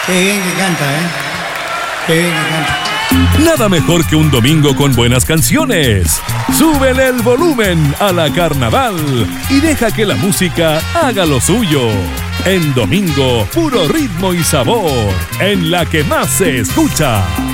Qué bien que canta, ¿eh? Qué bien que canta. Nada mejor que un domingo con buenas canciones. Súbele el volumen a la Carnaval y deja que la música haga lo suyo. En domingo, puro ritmo y sabor, en la que más se escucha.